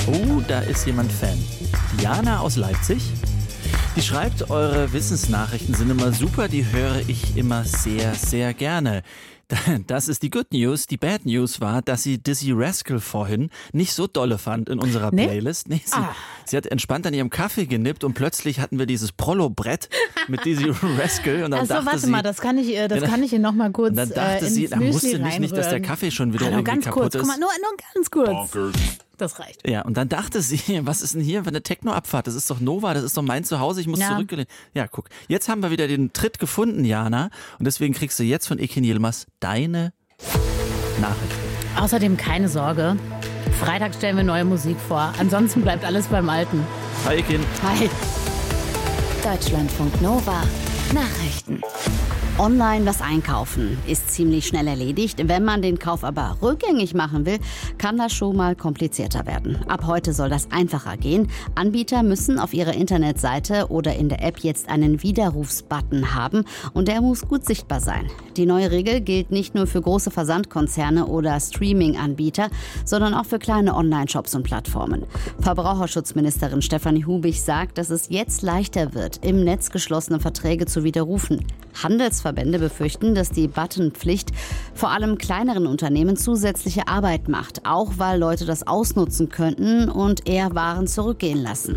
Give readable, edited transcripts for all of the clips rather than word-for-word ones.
Oh, da ist jemand Fan. Diana aus Leipzig. Die schreibt, eure Wissensnachrichten sind immer super, die höre ich immer sehr, sehr gerne. Das ist die Good News. Die Bad News war, dass sie Dizzy Rascal vorhin nicht so dolle fand in unserer Playlist. Nee, sie hat entspannt an ihrem Kaffee genippt und plötzlich hatten wir dieses Prollo-Brett mit Dizzy Rascal. Und dann also warte mal, das kann ich hier noch mal kurz dann dachte ins sie, da Müsli wusste nicht, dass der Kaffee schon wieder irgendwie ganz kaputt kurz. ist. Guck mal, nur ganz kurz. Das reicht. Ja, und dann dachte sie, was ist denn hier für eine Techno-Abfahrt? Das ist doch Nova, das ist doch mein Zuhause, ich muss zurückgehen. Ja, guck, jetzt haben wir wieder den Tritt gefunden, Jana. Und deswegen kriegst du jetzt von Ekin Yilmaz deine Nachricht. Außerdem keine Sorge, Freitag stellen wir neue Musik vor. Ansonsten bleibt alles beim Alten. Hi Ekin. Hi. Deutschlandfunk Nova. Nachrichten. Online was einkaufen ist ziemlich schnell erledigt. Wenn man den Kauf aber rückgängig machen will, kann das schon mal komplizierter werden. Ab heute soll das einfacher gehen. Anbieter müssen auf ihrer Internetseite oder in der App jetzt einen Widerrufsbutton haben und der muss gut sichtbar sein. Die neue Regel gilt nicht nur für große Versandkonzerne oder Streaming-Anbieter, sondern auch für kleine Online-Shops und Plattformen. Verbraucherschutzministerin Stefanie Hubich sagt, dass es jetzt leichter wird, im Netz geschlossene Verträge zu widerrufen. Handelsverbände befürchten, dass die Buttonpflicht vor allem kleineren Unternehmen zusätzliche Arbeit macht, auch weil Leute das ausnutzen könnten und eher Waren zurückgehen lassen.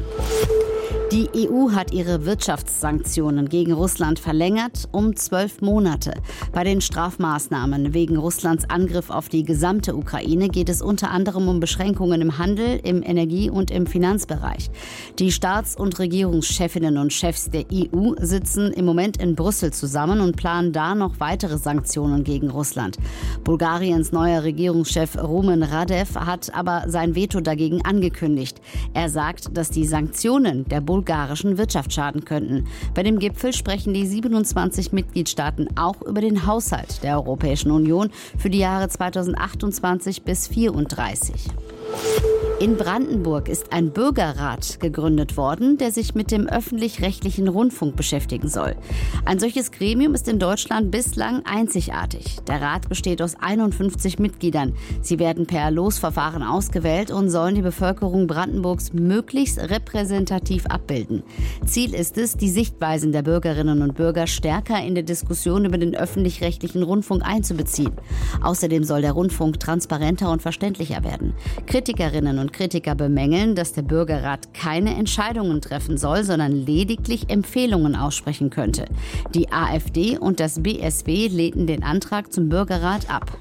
Die EU hat ihre Wirtschaftssanktionen gegen Russland verlängert um 12 Monate. Bei den Strafmaßnahmen wegen Russlands Angriff auf die gesamte Ukraine geht es unter anderem um Beschränkungen im Handel, im Energie- und im Finanzbereich. Die Staats- und Regierungschefinnen und Chefs der EU sitzen im Moment in Brüssel zusammen und planen da noch weitere Sanktionen gegen Russland. Bulgariens neuer Regierungschef Rumen Radev hat aber sein Veto dagegen angekündigt. Er sagt, dass die Sanktionen der bulgarischen Wirtschaft schaden könnten. Bei dem Gipfel sprechen die 27 Mitgliedstaaten auch über den Haushalt der Europäischen Union für die Jahre 2028 bis 2034. In Brandenburg ist ein Bürgerrat gegründet worden, der sich mit dem öffentlich-rechtlichen Rundfunk beschäftigen soll. Ein solches Gremium ist in Deutschland bislang einzigartig. Der Rat besteht aus 51 Mitgliedern. Sie werden per Losverfahren ausgewählt und sollen die Bevölkerung Brandenburgs möglichst repräsentativ abbilden. Ziel ist es, die Sichtweisen der Bürgerinnen und Bürger stärker in der Diskussion über den öffentlich-rechtlichen Rundfunk einzubeziehen. Außerdem soll der Rundfunk transparenter und verständlicher werden. Kritikerinnen und Kritiker bemängeln, dass der Bürgerrat keine Entscheidungen treffen soll, sondern lediglich Empfehlungen aussprechen könnte. Die AfD und das BSW lehnten den Antrag zum Bürgerrat ab.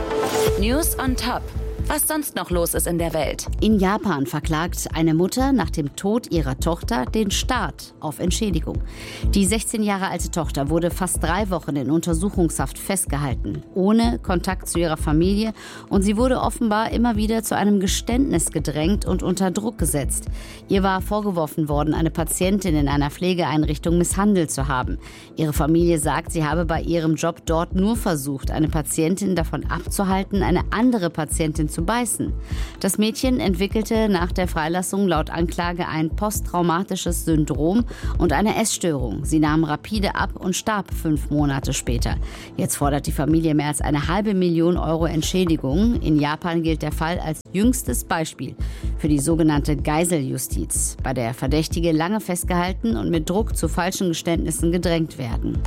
News on Top. Was sonst noch los ist in der Welt. In Japan verklagt eine Mutter nach dem Tod ihrer Tochter den Staat auf Entschädigung. Die 16 Jahre alte Tochter wurde fast 3 Wochen in Untersuchungshaft festgehalten, ohne Kontakt zu ihrer Familie, und sie wurde offenbar immer wieder zu einem Geständnis gedrängt und unter Druck gesetzt. Ihr war vorgeworfen worden, eine Patientin in einer Pflegeeinrichtung misshandelt zu haben. Ihre Familie sagt, sie habe bei ihrem Job dort nur versucht, eine Patientin davon abzuhalten, eine andere Patientin zu beißen. Das Mädchen entwickelte nach der Freilassung laut Anklage ein posttraumatisches Syndrom und eine Essstörung. Sie nahm rapide ab und starb 5 Monate später. Jetzt fordert die Familie mehr als 500.000 Euro Entschädigung. In Japan gilt der Fall als jüngstes Beispiel für die sogenannte Geiseljustiz, bei der Verdächtige lange festgehalten und mit Druck zu falschen Geständnissen gedrängt werden.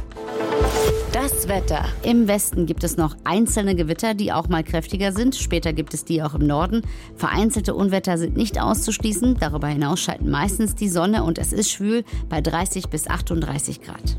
Das Wetter. Im Westen gibt es noch einzelne Gewitter, die auch mal kräftiger sind. Später gibt es die auch im Norden. Vereinzelte Unwetter sind nicht auszuschließen. Darüber hinaus scheint meistens die Sonne und es ist schwül bei 30 bis 38 Grad.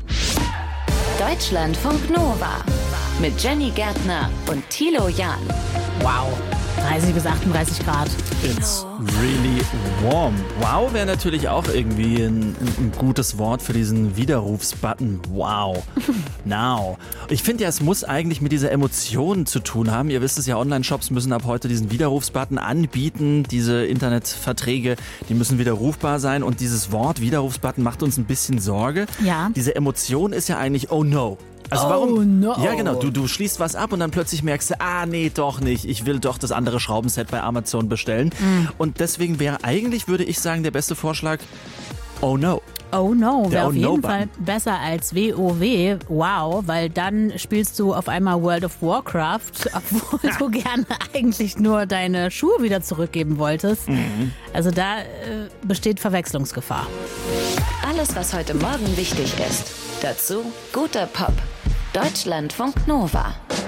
Deutschlandfunk Nova. Mit Jenny Gärtner und Thilo Jahn. Wow. 30 bis 38 Grad. It's really warm. Wow wäre natürlich auch irgendwie ein gutes Wort für diesen Widerrufsbutton. Wow. Now. Ich finde ja, es muss eigentlich mit dieser Emotion zu tun haben. Ihr wisst es ja, Online-Shops müssen ab heute diesen Widerrufsbutton anbieten. Diese Internetverträge, die müssen widerrufbar sein. Und dieses Wort Widerrufsbutton macht uns ein bisschen Sorge. Ja. Diese Emotion ist ja eigentlich, oh no. Also warum? No. Ja, genau. Du schließt was ab und dann plötzlich merkst du, nee, doch nicht. Ich will doch das andere Schraubenset bei Amazon bestellen. Und deswegen wäre eigentlich, würde ich sagen, der beste Vorschlag, oh no. Oh no, wäre auf jeden Button. Fall besser als WoW. Wow, weil dann spielst du auf einmal World of Warcraft, obwohl du gerne eigentlich nur deine Schuhe wieder zurückgeben wolltest. Also da besteht Verwechslungsgefahr. Alles, was heute Morgen wichtig ist. Dazu guter Pop. Deutschlandfunk Nova.